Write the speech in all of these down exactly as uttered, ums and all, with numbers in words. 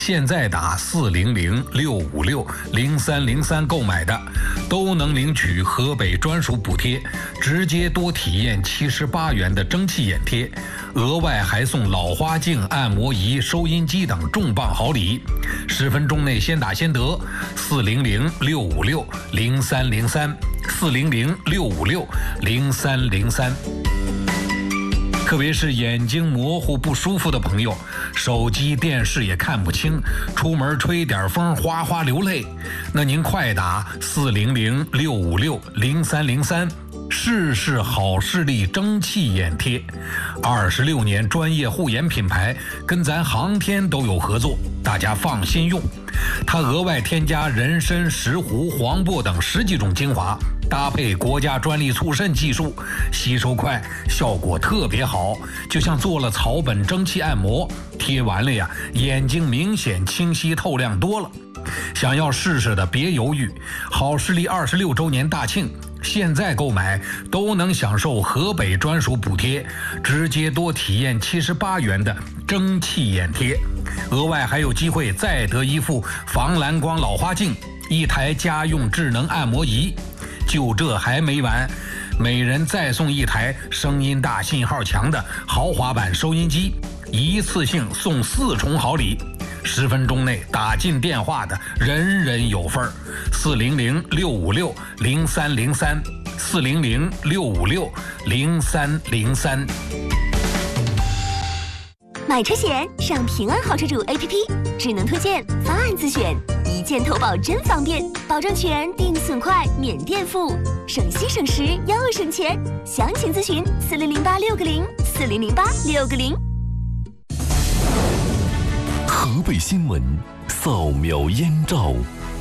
现在打四零零六五六零三零三购买的，都能领取河北专属补贴，直接多体验七十八元的蒸汽眼贴，额外还送老花镜、按摩仪、收音机等重磅好礼。十分钟内先打先得，四零零六五六零三零三，四零零六五六零三零三。特别是眼睛模糊不舒服的朋友，手机电视也看不清，出门吹点风哗哗流泪，那您快打四零零六五六零三零三，试试好视力蒸汽眼贴。二十六年专业护眼品牌，跟咱航天都有合作，大家放心用。它额外添加人参、石斛、黄柏等十几种精华，搭配国家专利促渗技术，吸收快，效果特别好，就像做了草本蒸汽按摩，贴完了呀，眼睛明显清晰透亮多了。想要试试的别犹豫，好视力二十六周年大庆，现在购买都能享受河北专属补贴，直接多体验七十八元的蒸汽眼贴，额外还有机会再得一副防蓝光老花镜，一台家用智能按摩仪。就这还没完，每人再送一台声音大、信号强的豪华版收音机，一次性送四重好礼。十分钟内打进电话的人人有份儿。四零零六五六零三零三，四零零六五六零三零三。 买车险上平安好车主 A P P， 智能推荐，方案自选，一键投保真方便，保证全，定损快，免垫付，省心省时又省钱。详情咨询四零零八六个零，四零零八六个零。 河北新闻扫描燕赵。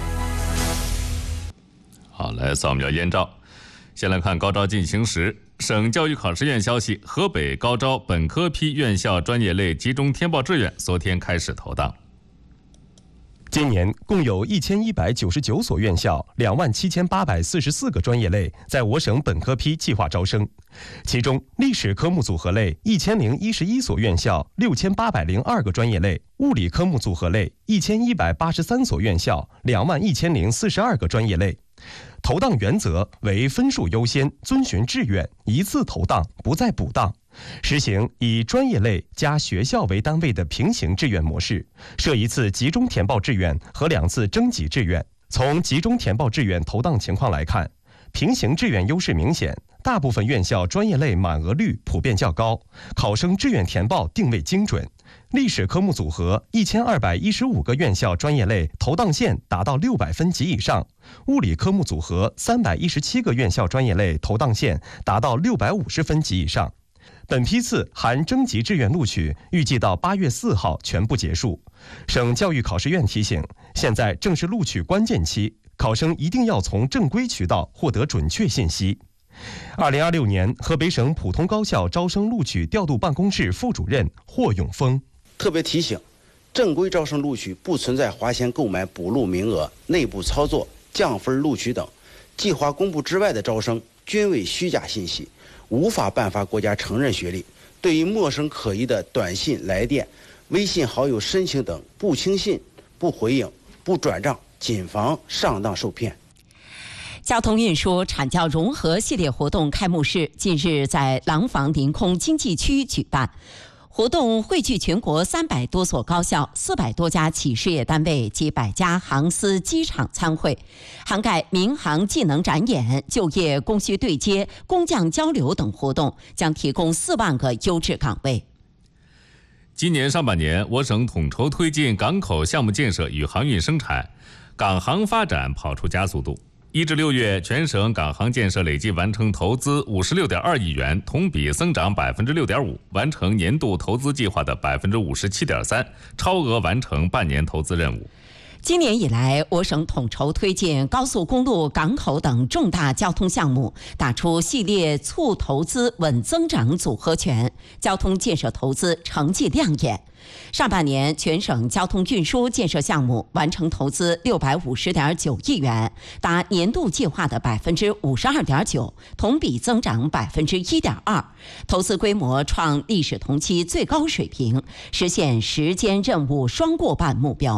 好，来扫描燕赵。先来看高招进行时。省教育考试院消息，河北高招本科批院校专业类集中填报志愿昨天开始投档。 今年共有一千一百九十九所院校，两万七千八百四十四个专业类在我省本科批计划招生，其中历史科目组合类一千零一十一所院校，六千八百零二个专业类；物理科目组合类一千一百八十三所院校，两万一千零四十二个专业类。投档原则为分数优先，遵循志愿，一次投档，不再补档。实行以专业类加学校为单位的平行志愿模式，设一次集中填报志愿和两次征集志愿。从集中填报志愿投档情况来看，平行志愿优势明显，大部分院校专业类满额率普遍较高，考生志愿填报定位精准。历史科目组合一千二百一十五个院校专业类投档线达到六百分及以上，物理科目组合三百一十七个院校专业类投档线达到六百五十分及以上。本批次含征集志愿录取预计到八月四号全部结束。省教育考试院提醒，现在正是录取关键期，考生一定要从正规渠道获得准确信息。二零二六年河北省普通高校招生录取调度办公室副主任霍永峰特别提醒，正规招生录取不存在花钱购买补录名额、内部操作、降分录取等，计划公布之外的招生均为虚假信息，无法颁发国家承认学历。对于陌生可疑的短信、来电、微信好友申请等不轻信、不回应、不转账，谨防上当受骗。 交通运输产教融合系列活动开幕式近日在廊坊临空经济区举办。活动汇聚全国三百多所高校、四百多家企事业单位及百家航司机场参会，涵盖民航技能展演、就业供需对接、工匠交流等活动，将提供四万个优质岗位。 今年上半年，我省统筹推进港口项目建设与航运生产，港航发展跑出加速度。一至六月，全省港航建设累计完成投资五十六点二亿元，同比增长百分之六点五，完成年度投资计划的百分之五十七点三，超额完成半年投资任务。 今年以来，我省统筹推进高速公路、港口等重大交通项目，打出系列促投资稳增长组合拳，交通建设投资成绩亮眼。上半年，全省交通运输建设项目完成投资六百五十点九亿元，达年度计划的百分之五十二点九，同比增长百分之一点二，投资规模创历史同期最高水平，实现时间任务双过半目标。